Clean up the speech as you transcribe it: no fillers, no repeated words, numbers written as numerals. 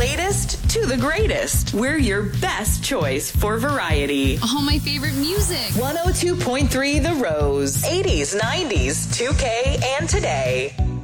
latest to the greatest. We're your best choice for variety. All my favorite music. 102.3 The Rose. 80s, 90s, 2K, and today.